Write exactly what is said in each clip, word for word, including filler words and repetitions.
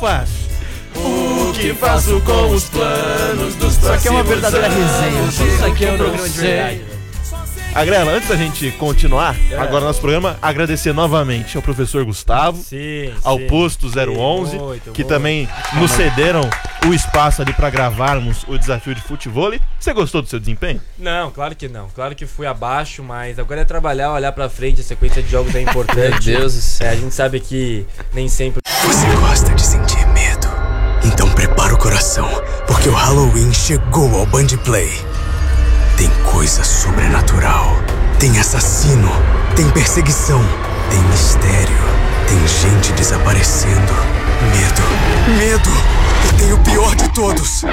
faço? O que faço com os planos dos próximos anos? Isso aqui é uma verdadeira resenha. Isso aqui é um programa de verdade. Agrela, antes da gente continuar, é. agora nosso programa, agradecer novamente ao professor Gustavo, sim, ao sim. Posto zero onze, muito, que muito. também nos cederam o espaço ali para gravarmos o desafio de futevôlei. Você gostou do seu desempenho? Não, claro que não. Claro que fui abaixo, mas agora é trabalhar, olhar pra frente, a sequência de jogos é importante. Meu Deus do céu. É, a gente sabe que nem sempre... Você gosta de sentir medo? Então prepara o coração, porque o Halloween chegou ao Band Play. Tem coisa sobrenatural, tem assassino, tem perseguição, tem mistério, tem gente desaparecendo. Medo, medo, e tem o pior de todos.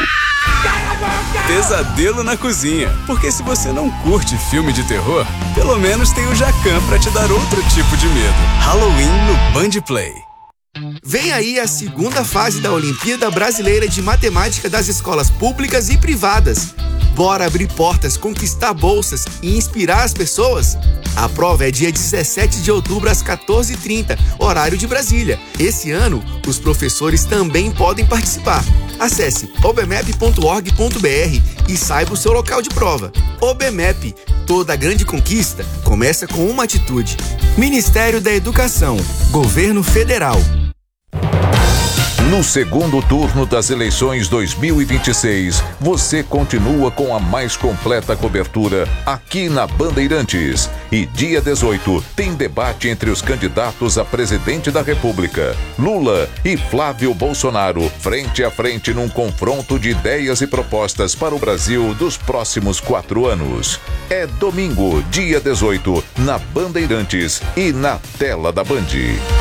Pesadelo na cozinha, porque se você não curte filme de terror, pelo menos tem o Jacan pra te dar outro tipo de medo. Halloween no Band Play. Vem aí a segunda fase da Olimpíada Brasileira de Matemática das escolas públicas e privadas. Bora abrir portas, conquistar bolsas e inspirar as pessoas? A prova é dia dezessete de outubro às quatorze e trinta, horário de Brasília. Esse ano, os professores também podem participar. Acesse obmep ponto org ponto br e saiba o seu local de prova. OBMEP, toda grande conquista começa com uma atitude. Ministério da Educação, Governo Federal. No segundo turno das eleições dois mil e vinte e seis, você continua com a mais completa cobertura aqui na Bandeirantes. E dia dezoito tem debate entre os candidatos a presidente da República, Lula e Flávio Bolsonaro, frente a frente num confronto de ideias e propostas para o Brasil dos próximos quatro anos. É domingo, dia dezoito, na Bandeirantes e na tela da Band.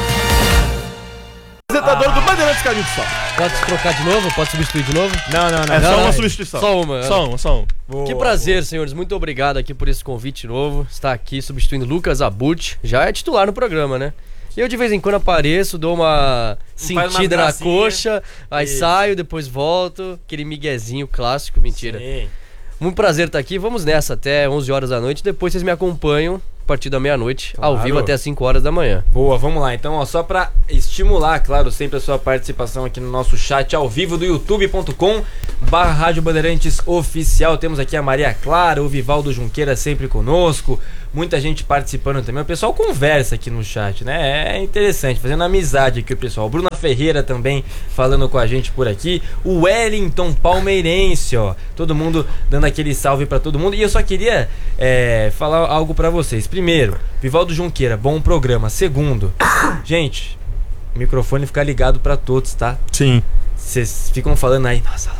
Apresentador do Bandeirantes Caminho do Sol. Pode trocar de novo? Pode substituir de novo? Não, não, não. É não, só não. uma substituição. Só uma. Só uma, só uma. Boa, Que prazer, boa. senhores. Muito obrigado aqui por esse convite novo. Está aqui substituindo Lucas Abut. Já é titular no programa, né? E eu de vez em quando apareço, dou uma sentida na coxa, aí Isso. saio, depois volto. Aquele miguezinho clássico, mentira. Sim. Muito prazer estar aqui. Vamos nessa até onze horas da noite. Depois vocês me acompanham a partir da meia-noite, Claro. ao vivo até as cinco horas da manhã. Boa, vamos lá. Então, ó, só pra estimular, claro, sempre a sua participação aqui no nosso chat ao vivo do youtube ponto com barra Rádio Bandeirantes Oficial. Temos aqui a Maria Clara, o Vivaldo Junqueira sempre conosco, muita gente participando também. O pessoal conversa aqui no chat, né? É interessante, fazendo amizade aqui o pessoal. Bruna Ferreira também falando com a gente por aqui. O Wellington Palmeirense, ó. Todo mundo dando aquele salve pra todo mundo. E eu só queria é, falar algo pra vocês. Primeiro, Vivaldo Junqueira, bom programa. Segundo, gente, o microfone fica ligado pra todos, tá? Sim. Vocês ficam falando aí, nossa,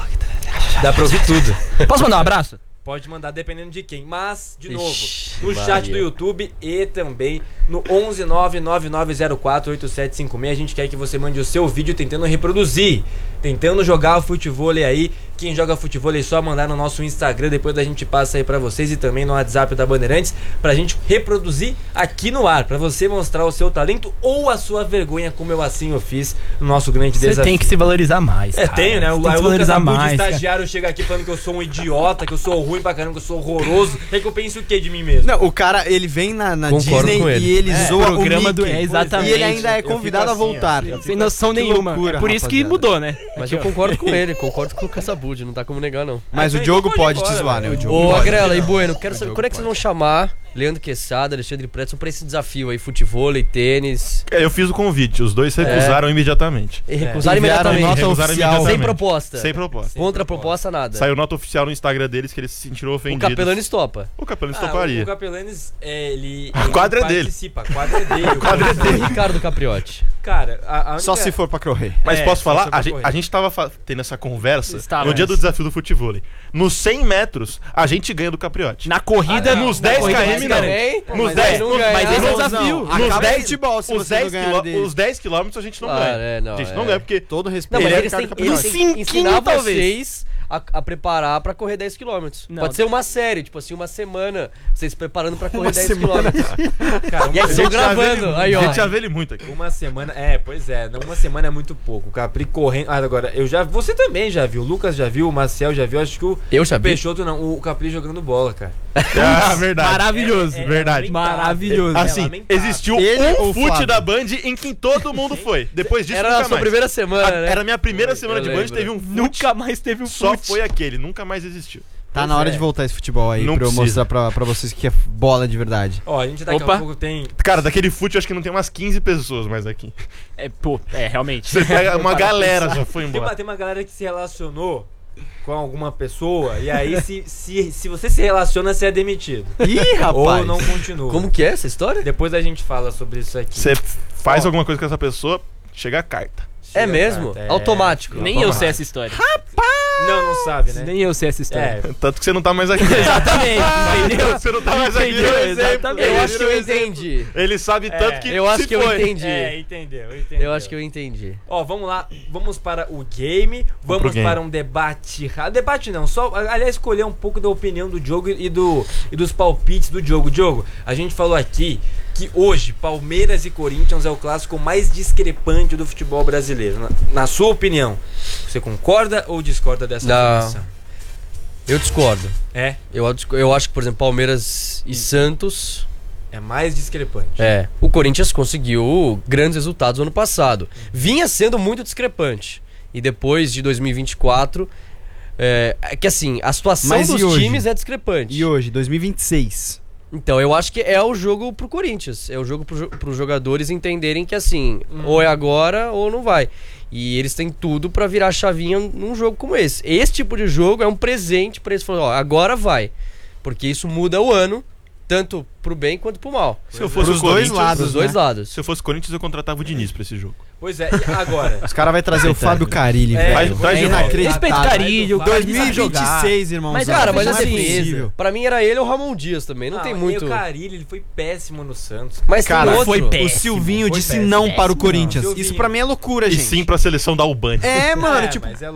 dá pra ouvir tudo. Posso mandar um abraço? Pode mandar dependendo de quem, mas, de novo, Ixi, no Maria. chat do YouTube e também no onze nove nove nove zero quatro oito sete cinco seis. A gente quer que você mande o seu vídeo tentando reproduzir, tentando jogar o futevôlei aí. Quem joga futevôlei é só mandar no nosso Instagram, depois a gente passa aí pra vocês, e também no WhatsApp da Bandeirantes, pra gente reproduzir aqui no ar, pra você mostrar o seu talento ou a sua vergonha, como eu assim eu fiz no nosso grande Você desafio. tem que se valorizar mais. É, cara. tenho, né? O, Você tem que aí se o Lucas valorizar Abud, mais. cara. estagiário, chega aqui falando que eu sou um idiota, que eu sou ruim pra caramba, que eu sou horroroso. É que eu penso o que de mim mesmo? Não, o cara, ele vem na, na Concordo Disney com ele. e ele É, zoa o programa do- Mickey. é, exatamente. E ele ainda é Eu convidado fico a assim, voltar. ó. Sem noção Que nenhuma. loucura, é por isso que rapaziada. mudou, né? Mas eu concordo com ele, concordo com o Lucas Abud, não tá como negar não. Mas Ah, o então Diogo pode pode ir te embora, zoar, né? velho. O Diogo Ô, pode. Agrela e Bueno, quero O saber, Diogo quando é que vocês pode. vão chamar Leandro Quesada, Alexandre Pretzel pra esse desafio aí, futevôlei, tênis, É, eu fiz o convite, os dois se recusaram imediatamente. e recusar Enviaram imediatamente, nota Recusaram oficial. imediatamente. sem proposta, Sem proposta. contra proposta nada. Saiu nota oficial no Instagram deles que eles se sentiram O ofendidos. Capelanes topa. O Capelanes Ah, toparia. o Capelanes, é, ele, A ele quadra é dele. participa, a quadra é dele. o quadra é Capelanes- dele. Ricardo Capriotti. Cara, a, a única... Só se for pra correr. Mas É, posso só falar? se eu A gente, correr. a gente tava fa- tendo essa conversa Estava, no dia é. do desafio do futevôlei. Nos cem metros, a gente ganha do Capriotti. Na corrida, Ah, não, nos na dez corrida quilômetros, mais não. também. Pô, Nos mas dez, aí não nos- ganha. mas esse é o Não, desafio. não, Nos acaba o dez, futebol se os você não dez ganhar quilô- dele. os dez quilômetros a gente não Claro, ganha. é, não, a gente é. não ganha, porque Todo Não, respeito. mas Ele é eles têm, Ricardo eles Capriotti. têm que ensinar talvez. vocês a, a preparar pra correr dez quilômetros. Não. Pode ser uma série, tipo assim, uma semana, vocês se preparando pra correr dez semana. quilômetros. Cara, E aí uma, vocês A gente já vê gravando, ele- aí ó. A gente já vê ele muito aqui. uma semana. É, pois é. Não, uma semana é muito pouco. O Capri correndo. Ah, agora, eu já. Você também já viu. O Lucas já viu, o Marcel já viu. Acho que o. Eu já o vi. Peixoto não. O Capri jogando bola, cara. Ah, verdade. Maravilhoso. É, é, verdade. é Maravilhoso. É Assim, lamentável. existiu Ele ou um o fute Flávio? da Band em que todo mundo foi. Depois disso, Era a nunca sua mais. primeira semana, A- né? Era a minha primeira Eu semana de Band, lembro. teve um fute. Nunca mais teve um Só fute. foi aquele, nunca mais existiu. Tá Pois na hora é. de voltar esse futebol aí Não pra eu precisa. mostrar pra, pra vocês que é bola de verdade. Ó, a gente daqui Opa. a pouco tem. Cara, daquele fute eu acho que não tem umas quinze pessoas mais aqui. É, pô, é, realmente. Você pega uma Para galera pensar. já foi Tem uma, embora. tem uma galera que se relacionou com alguma pessoa e aí se, se, se você se relaciona, você é demitido. Ih, rapaz. Ou não continua. Como que é essa história? Depois a gente fala sobre isso aqui. Você faz Ó. alguma coisa com essa pessoa, chega a carta. É Chega, mesmo? cara, é. Automático. Nem eu sei essa história. Não, não sabe, né? Nem eu sei essa história. É. Tanto que você não tá mais aqui. Exatamente, entendeu? Você não tá mais aqui. Entendeu? Por exemplo, Exatamente. Eu ele acho que eu virou exemplo. entendi. Ele sabe tanto É. que Eu acho se que eu foi. entendi. É, entendeu, entendeu. Eu acho que eu entendi. Ó, vamos lá, vamos para o game, vamos pro game. para um debate rápido. Debate não, só, aliás, escolher um pouco da opinião do Diogo e, do, e dos palpites do Diogo. Diogo, a gente falou aqui que hoje Palmeiras e Corinthians é o clássico mais discrepante do futebol brasileiro. Na, na sua opinião, você concorda ou discorda dessa Não. afirmação? Eu discordo. É, Eu, eu acho que, por exemplo, Palmeiras e Santos. é mais discrepante. É. O Corinthians conseguiu grandes resultados no ano passado. Vinha sendo muito discrepante. E depois de dois mil e vinte e quatro. É, é que assim, a situação Mas e dos hoje? times é discrepante. E hoje, dois mil e vinte e seis. Então, eu acho que é o jogo pro Corinthians. É o jogo pro, pros jogadores entenderem que assim, ou é agora ou não vai. E eles têm tudo pra virar a chavinha num jogo como esse. Esse tipo de jogo é um presente pra eles falarem, ó, agora vai. Porque isso muda o ano, tanto pro bem quanto pro mal. Se eu fosse Pros o dois Corinthians, lados, Dos dois né? lados. se eu fosse o Corinthians, eu contratava o Diniz pra esse jogo. Pois é, e agora? Os caras vão trazer o Fábio Carilli, É, velho. traz É de volta. inacreditável. Respeito Carilho, Vai, dois vai, mil e vinte e seis, irmão. Mas, cara, mas não assim, é possível. pra mim era ele ou o Ramon Dias também. Não tem muito. E o Carille, ele foi péssimo no Santos. Mas Cara, tem outro. foi O péssimo. Silvinho Foi disse péssimo. não para o Péssimo, Corinthians. não. Isso Silvinho. pra mim é loucura, E gente. sim pra seleção da Albânia. É, mano, É, tipo, mas é